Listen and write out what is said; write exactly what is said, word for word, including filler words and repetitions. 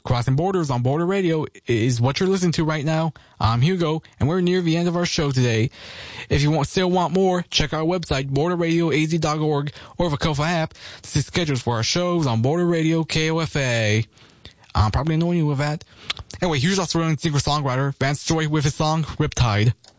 Crossing Borders on Border Radio is what you're listening to right now. I'm Hugo, and we're near the end of our show today. If you want, still want more, check our website, border radio a z dot org, or the Kofa app to see schedules for our shows on Border Radio K O F A. I'm probably annoying you with that. Anyway, here's Australian singer-songwriter Vance Joy with his song, Riptide.